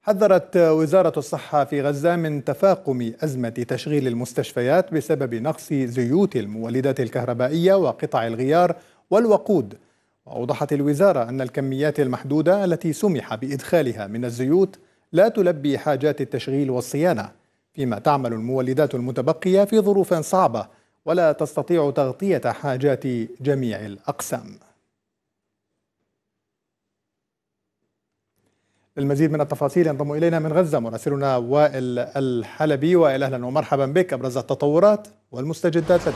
حذرت وزارة الصحة في غزة من تفاقم أزمة تشغيل المستشفيات بسبب نقص زيوت المولدات الكهربائية وقطع الغيار والوقود. وأوضحت الوزارة أن الكميات المحدودة التي سمح بإدخالها من الزيوت لا تلبي حاجات التشغيل والصيانة، فيما تعمل المولدات المتبقية في ظروف صعبة ولا تستطيع تغطية حاجات جميع الأقسام. للمزيد من التفاصيل ينضم إلينا من غزة مراسلنا وائل الحلبي. وائل، أهلا ومرحبا بك. أبرز التطورات والمستجدات لديك.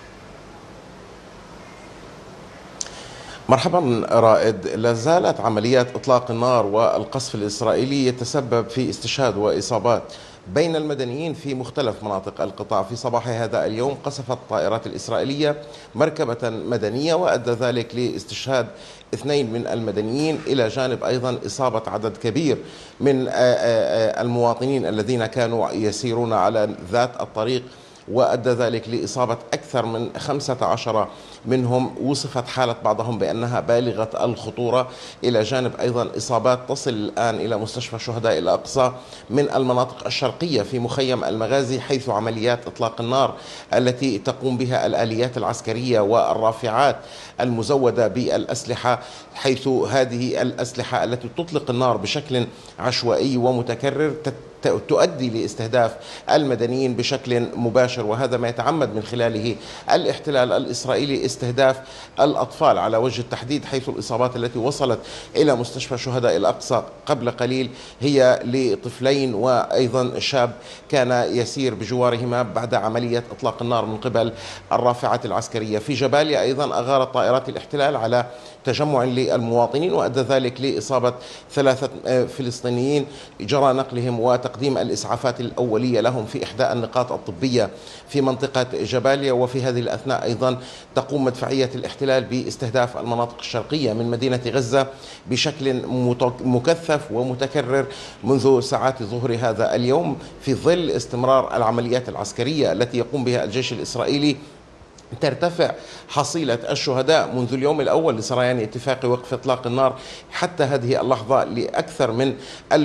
مرحبا رائد. لا زالت عمليات إطلاق النار والقصف الإسرائيلي يتسبب في استشهاد وإصابات بين المدنيين في مختلف مناطق القطاع. في صباح هذا اليوم قصفت الطائرات الإسرائيلية مركبة مدنية وأدى ذلك لاستشهاد 2 من المدنيين، إلى جانب أيضا إصابة عدد كبير من المواطنين الذين كانوا يسيرون على ذات الطريق، وأدى ذلك لإصابة أكثر من 15 منهم. وصفت حالة بعضهم بأنها بالغة الخطورة، إلى جانب أيضا إصابات تصل الآن إلى مستشفى شهداء الأقصى من المناطق الشرقية في مخيم المغازي، حيث عمليات إطلاق النار التي تقوم بها الآليات العسكرية والرافعات المزودة بالأسلحة، حيث هذه الأسلحة التي تطلق النار بشكل عشوائي ومتكرر تؤدي لاستهداف المدنيين بشكل مباشر. وهذا ما يتعمد من خلاله الاحتلال الإسرائيلي استهداف الأطفال على وجه التحديد، حيث الإصابات التي وصلت إلى مستشفى شهداء الأقصى قبل قليل هي لطفلين وأيضا شاب كان يسير بجوارهما بعد عملية إطلاق النار من قبل الرافعات العسكرية. في جباليا أيضا أغارت طائرات الاحتلال على تجمع للمواطنين، وأدى ذلك لإصابة 3 فلسطينيين جرى نقلهم وتقديم الإسعافات الأولية لهم في إحدى النقاط الطبية في منطقة جباليا. وفي هذه الأثناء أيضا تقوم مدفعية الاحتلال باستهداف المناطق الشرقية من مدينة غزة بشكل مكثف ومتكرر منذ ساعات ظهر هذا اليوم، في ظل استمرار العمليات العسكرية التي يقوم بها الجيش الإسرائيلي. ترتفع حصيلة الشهداء منذ اليوم الأول لسريان اتفاق وقف إطلاق النار حتى هذه اللحظة لأكثر من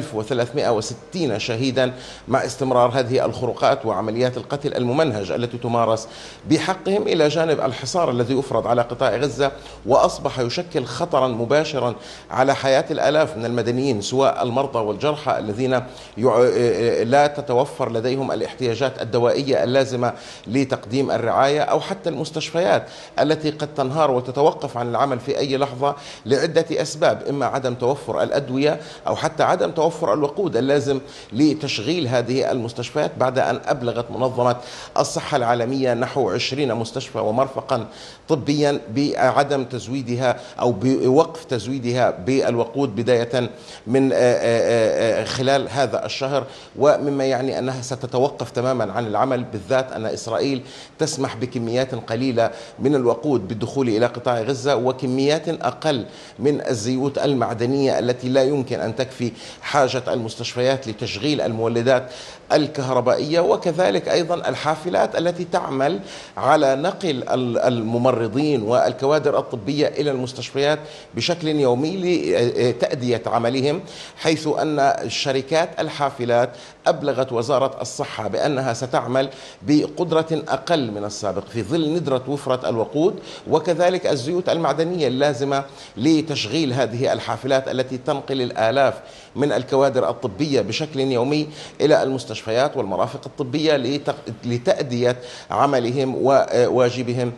1360 شهيدا، مع استمرار هذه الخروقات وعمليات القتل الممنهج التي تمارس بحقهم، إلى جانب الحصار الذي يفرض على قطاع غزة، وأصبح يشكل خطرا مباشرا على حياة الآلاف من المدنيين، سواء المرضى والجرحى الذين لا تتوفر لديهم الاحتياجات الدوائية اللازمة لتقديم الرعاية، أو حتى المستشفيات التي قد تنهار وتتوقف عن العمل في أي لحظة لعدة أسباب، إما عدم توفر الأدوية أو حتى عدم توفر الوقود اللازم لتشغيل هذه المستشفيات، بعد أن أبلغت منظمة الصحة العالمية نحو 20 مستشفى ومرفقا طبيا بعدم تزويدها أو بوقف تزويدها بالوقود بداية من خلال هذا الشهر، ومما يعني أنها ستتوقف تماما عن العمل، بالذات أن إسرائيل تسمح بكميات قليلة من الوقود بالدخول إلى قطاع غزة وكميات أقل من الزيوت المعدنية التي لا يمكن أن تكفي حاجة المستشفيات لتشغيل المولدات الكهربائية، وكذلك أيضا الحافلات التي تعمل على نقل الممرضين والكوادر الطبية إلى المستشفيات بشكل يومي لتأدية عملهم، حيث أن شركات الحافلات أبلغت وزارة الصحة بأنها ستعمل بقدرة أقل من السابق في ظل ندرة وفرة الوقود وكذلك الزيوت المعدنية اللازمة لتشغيل هذه الحافلات التي تنقل الآلاف من الكوادر الطبية بشكل يومي إلى المستشفيات والمرافق الطبية لتأدية عملهم وواجبهم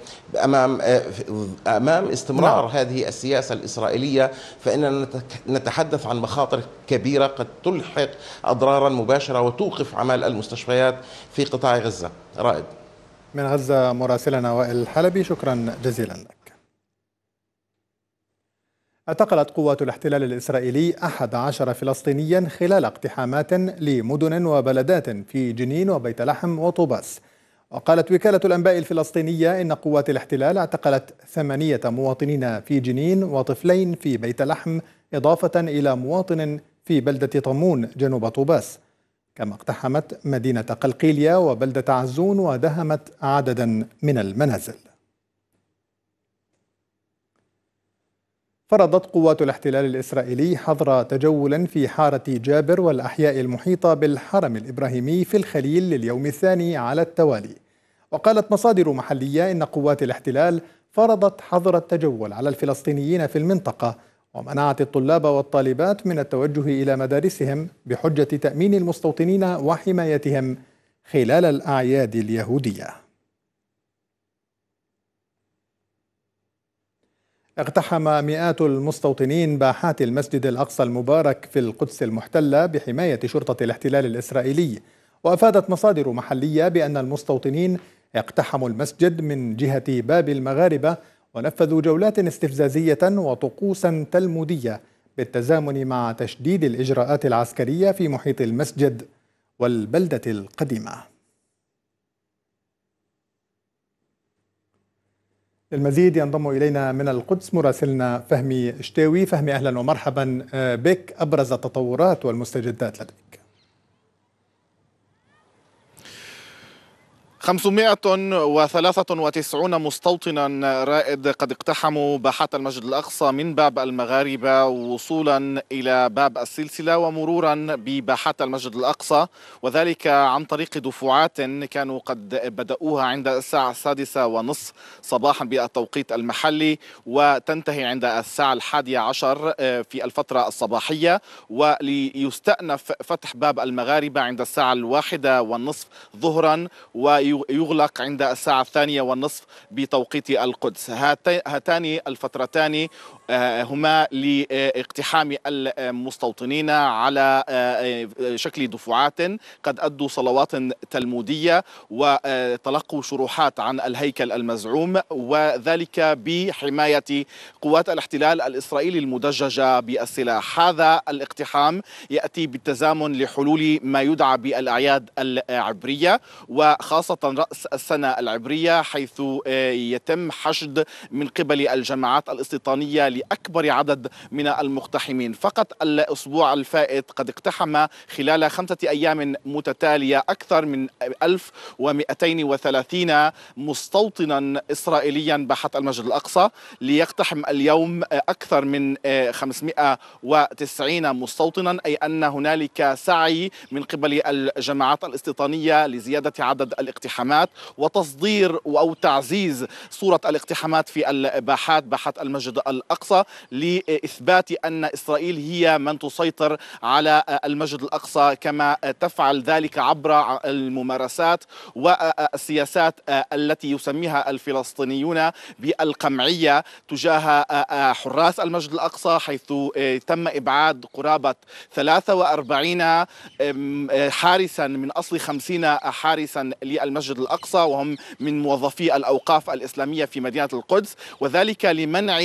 أمام استمرار هذه السياسة الإسرائيلية. فإننا نتحدث عن مخاطر كبيرة قد تلحق أضرارا مباشرة وتوقف عمل المستشفيات في قطاع غزة. رائد من غزة مراسلنا وائل الحلبي، شكرا جزيلا لك. اعتقلت قوات الاحتلال الإسرائيلي 11 فلسطينيا خلال اقتحامات لمدن وبلدات في جنين وبيت لحم وطوباس. وقالت وكالة الأنباء الفلسطينية إن قوات الاحتلال اعتقلت 8 مواطنين في جنين وطفلين في بيت لحم، إضافة إلى مواطن في بلدة طمون جنوب طوباس، كما اقتحمت مدينة قلقيلية وبلدة عزون ودهمت عددا من المنازل. فرضت قوات الاحتلال الإسرائيلي حظر تجول في حارة جابر والأحياء المحيطة بالحرم الإبراهيمي في الخليل لليوم الثاني على التوالي. وقالت مصادر محلية إن قوات الاحتلال فرضت حظر التجول على الفلسطينيين في المنطقة، ومنعت الطلاب والطالبات من التوجه إلى مدارسهم بحجة تأمين المستوطنين وحمايتهم خلال الأعياد اليهودية. اقتحم مئات المستوطنين باحات المسجد الأقصى المبارك في القدس المحتلة بحماية شرطة الاحتلال الإسرائيلي. وأفادت مصادر محلية بأن المستوطنين اقتحموا المسجد من جهة باب المغاربة ونفذوا جولات استفزازية وطقوسا تلمودية بالتزامن مع تشديد الإجراءات العسكرية في محيط المسجد والبلدة القديمة. للمزيد ينضم إلينا من القدس مراسلنا فهمي شتاوي. فهمي، أهلا ومرحبا بك. أبرز التطورات والمستجدات لديك؟ 593 مستوطنا رائد قد اقتحموا باحات المسجد الأقصى من باب المغاربة وصولا إلى باب السلسلة ومرورا بباحات المسجد الأقصى، وذلك عن طريق دفعات كانوا قد بدأوها عند الساعة 6:30 صباحا بالتوقيت المحلي، وتنتهي عند الساعة 11 في الفترة الصباحية، وليستأنف فتح باب المغاربة عند الساعة 1:30 ظهرا ويغلق عند الساعة 2:30 بتوقيت القدس. هاتان الفترتان هما لاقتحام المستوطنين على شكل دفعات قد أدوا صلوات تلمودية وتلقوا شروحات عن الهيكل المزعوم، وذلك بحماية قوات الاحتلال الإسرائيلي المدججة بالسلاح. هذا الاقتحام يأتي بالتزامن لحلول ما يدعى بالأعياد العبرية، وخاصة رأس السنة العبرية، حيث يتم حشد من قبل الجماعات الاستيطانية لأكبر عدد من المقتحمين. فقط الأسبوع الفائت قد اقتحم خلال 5 أيام متتالية أكثر من 1230 مستوطنا إسرائيليا باحة المسجد الأقصى، ليقتحم اليوم أكثر من 590 مستوطنا، أي أن هنالك سعي من قبل الجماعات الاستيطانية لزيادة عدد الاقتحامات وتصدير أو تعزيز صورة الاقتحامات في باحات المسجد الأقصى، لإثبات أن إسرائيل هي من تسيطر على المسجد الأقصى، كما تفعل ذلك عبر الممارسات والسياسات التي يسميها الفلسطينيون بالقمعية تجاه حراس المسجد الأقصى، حيث تم إبعاد قرابة 43 حارسا من أصل 50 حارسا للمسجد الأقصى، وهم من موظفي الأوقاف الإسلامية في مدينة القدس، وذلك لمنع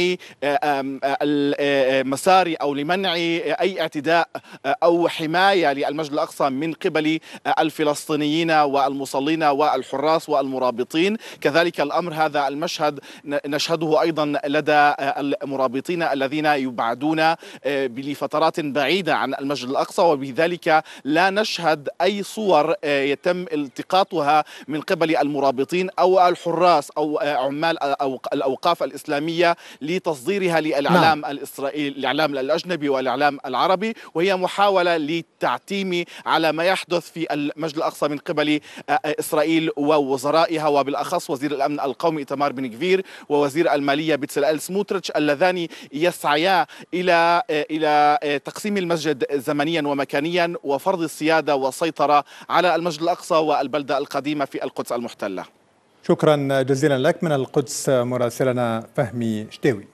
مسار أو لمنع أي اعتداء أو حماية للمسجد الأقصى من قبل الفلسطينيين والمصلين والحراس والمرابطين. كذلك الأمر، هذا المشهد نشهده أيضا لدى المرابطين الذين يبعدون لفترات بعيدة عن المسجد الأقصى، وبذلك لا نشهد أي صور يتم التقاطها من قبل المرابطين أو الحراس أو عمال الأوقاف الإسلامية لتصديرها للإعلام الإسرائيلي، الإعلام الأجنبي والإعلام العربي، وهي محاولة للتعتيم على ما يحدث في المسجد الأقصى من قبل إسرائيل ووزرائها، وبالأخص وزير الأمن القومي إيتمار بن غفير ووزير المالية بتسلال سموتريتش، اللذان يسعيا إلى تقسيم المسجد زمنيا ومكانيا وفرض السيادة والسيطرة على المسجد الأقصى والبلدة القديمة في القدس المحتلة. شكرا جزيلا لك من القدس مراسلنا فهمي شتاوي.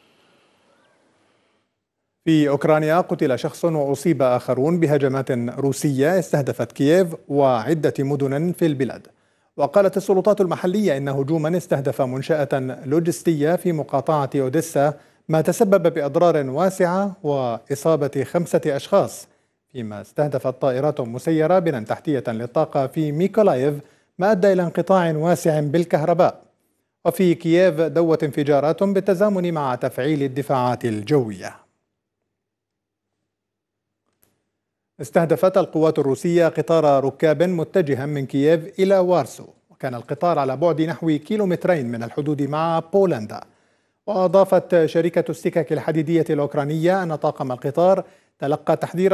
في أوكرانيا قتل شخص وأصيب آخرون بهجمات روسية استهدفت كييف وعدة مدن في البلاد. وقالت السلطات المحلية إن هجوما استهدف منشأة لوجستية في مقاطعة أوديسا ما تسبب بأضرار واسعة وإصابة 5 أشخاص، فيما استهدفت طائرات مسيرة بنى تحتية للطاقة في ميكولايف ما أدى إلى انقطاع واسع بالكهرباء. وفي كييف دوت انفجارات بالتزامن مع تفعيل الدفاعات الجوية. استهدفت القوات الروسية قطار ركاب متجها من كييف إلى وارسو، وكان القطار على بعد نحو 2 كيلومترين من الحدود مع بولندا. وأضافت شركة السكك الحديدية الأوكرانية أن طاقم القطار تلقى تحذيرا